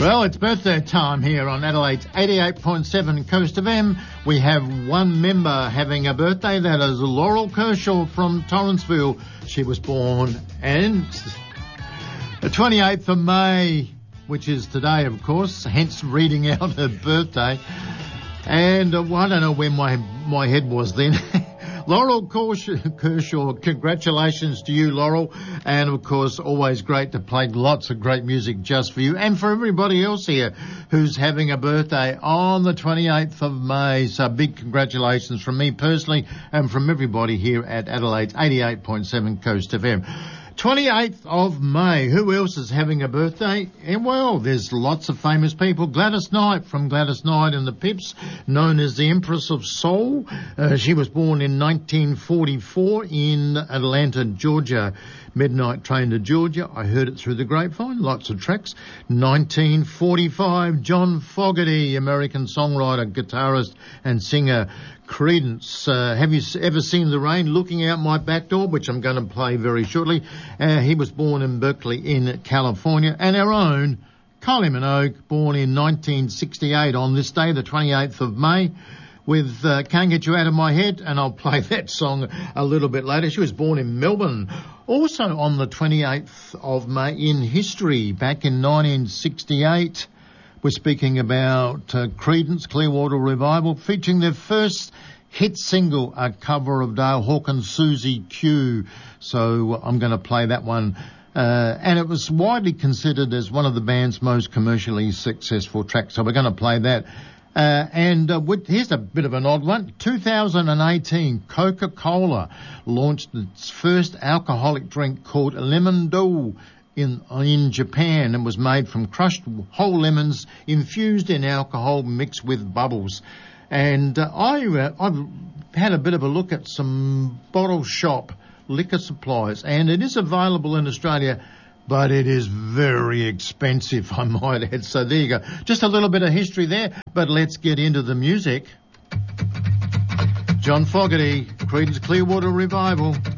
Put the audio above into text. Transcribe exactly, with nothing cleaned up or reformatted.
Well, it's birthday time here on Adelaide's eighty-eight point seven Coast F M. We have one member having a birthday. That is Laurel Kershaw from Torranceville. She was born and the twenty-eighth of May, which is today, of course, hence reading out her birthday. And uh, well, I don't know where my, my head was then. Laurel Kershaw, congratulations to you, Laurel. And, of course, always great to play lots of great music just for you and for everybody else here who's having a birthday on the twenty-eighth of May. So big congratulations from me personally and from everybody here at Adelaide's eighty-eight point seven Coast F M. twenty-eighth of May. Who else is having a birthday? And well, there's lots of famous people. Gladys Knight from Gladys Knight and the Pips, known as the Empress of Soul. Uh, she was born in nineteen forty-four in Atlanta, Georgia. Midnight Train to Georgia. I heard it through the grapevine. Lots of tracks. nineteen forty-five, John Fogerty, American songwriter, guitarist and singer. Creedence. Uh, have you ever seen the rain looking out my back door, which I'm going to play very shortly? Uh, he was born in Berkeley in California. And our own Kylie Minogue, born in nineteen sixty-eight on this day, the twenty-eighth of May, with uh, Can't Get You Out of My Head, and I'll play that song a little bit later. She was born in Melbourne. Also on the twenty-eighth of May in history, back in nineteen sixty-eight, we're speaking about uh, Creedence Clearwater Revival, featuring their first hit single, a cover of Dale Hawkins' Susie Q. So I'm going to play that one. Uh, and it was widely considered as one of the band's most commercially successful tracks. So we're going to play that. Uh, and uh, with, here's a bit of an odd one. two thousand eighteen, Coca-Cola launched its first alcoholic drink called Lemon Dew in in Japan, and was made from crushed whole lemons infused in alcohol mixed with bubbles. And uh, I, uh, I've had a bit of a look at some bottle shop liquor supplies, and it is available in Australia, but it is very expensive, I might add. So there you go. Just a little bit of history there, but let's get into the music. John Fogerty, Creedence Clearwater Revival.